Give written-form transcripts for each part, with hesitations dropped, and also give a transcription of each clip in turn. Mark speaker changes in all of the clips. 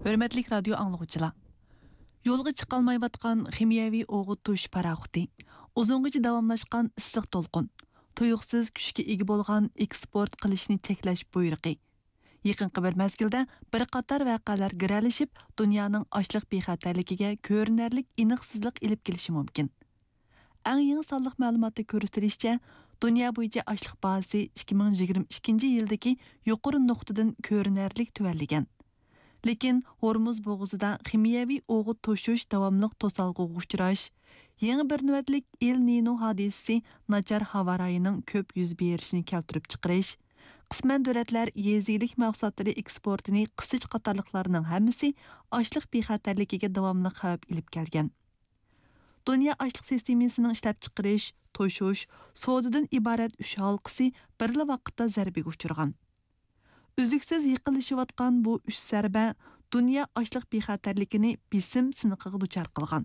Speaker 1: Hörmetlik radio anlıqçılar. Yolga chiqalmayotgan ximiyaviy o'g'it tush paraxuti, uzungacha davomlashgan issiq to'lqin, tuyuqsiz kuchga ega bo'lgan eksport qilishni cheklash buyrug'i. Yaqinqi bir mezgilda bir qator voqealar giralishib, dunyoning ochliq bexatarligiga ko'rinarlik aniqsizlik ilib kelishi mumkin. Eng yangi sonliq ma'lumotda ko'rsatilishicha, dunyo bo'yicha ochliq bazasi 2022-yildagi yuqori nuqtadan ko'rinarlik tuvalligan. Lekin Hormuz bo'g'izida ximiyaviy o'g'it to'shish davomliq to'salg'iga uchrash, yangi bir navbatlik El Nino hodisasi nachar havo rayining ko'p yuz berishini keltirib chiqarish, qisman davlatlar yezilik mahsulotlari eksportini qisish qatorliqlarning hammasi ochliq bexatarligiga davomli xavf ilib kelgan. Dunyo ochliq sistemasining ishlab chiqarish, to'shish, savdodan iborat 3 halqasi birla vaqtda zarbaga uchragan. Uzluksiz yiqilishyotgan bu 3 zarba dunyo ochliq bexatarligini besim siniqiga duchor qilgan.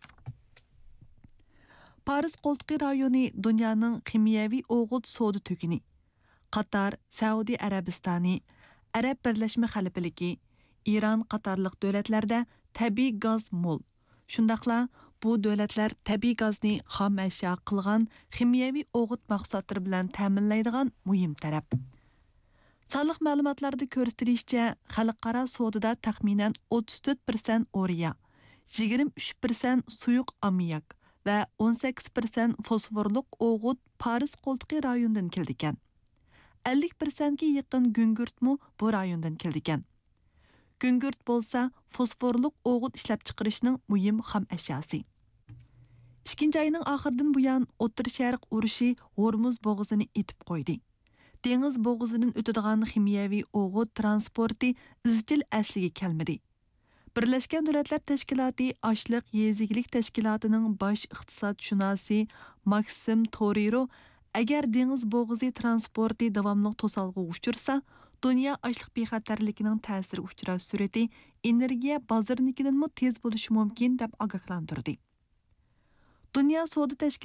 Speaker 1: Paris qo'ltiqi rayoni dunyoning ximiyaviy o'g'it savdo tugini. Qatar, Saudiya Arabistoni, Arab Birlashma Xalifaligi, Iran qatorliq davlatlarda tabiiy gaz mo'l. Shundaqla bu davlatlar tabiiy gazni xom ashyo qilgan ximiyaviy o'g'it mahsulotlari bilan ta'minlaydigan muhim taraf. Sonliq ma'lumotlarda ko'rsatilishicha, xalqaro savdoda taxminan 34% oriya, 23% suyuq ammiak va 18% fosforliq o'g'it Paris qo'ltiqi rayonidan keldigan. 50% ga yaqin gungurtmu bu rayondan keldigan. Gungurt bo'lsa, fosforliq o'g'it ishlab chiqarishning muhim xom ashyosi. 2-oyning oxiridan buyon O'rta Sharq urushi Hormuz bo'g'izini etib qo'ydi. Dengiz bo'g'uzidan o'tadigan ximiyaviy o'g'it transporti izchil asliga kelmadi. Birlashgan Davlatlar Tashkiloti Ochliq yezigilik tashkilotining bosh iqtisodshunosi Maksim Toriro, agar dengiz bo'g'uzi transporti davomli to'salg'iga uchirsa, dunyo ochliq bexatarligining ta'siri uchrash surati energiya bozorinikidan tez bo'lishi mumkin deb ogohlantirdi. Dunyo savdo